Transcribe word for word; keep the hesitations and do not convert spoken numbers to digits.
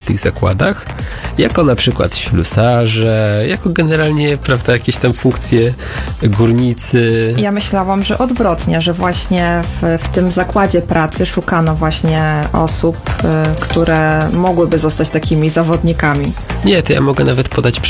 tych zakładach, jako na przykład ślusarze, jako generalnie, prawda, jakieś tam funkcje górnicy. Ja myślałam, że odwrotnie, że właśnie w, w tym zakładzie pracy szukano właśnie osób, y, które mogłyby zostać takimi zawodnikami. Nie, to ja mogę nawet podać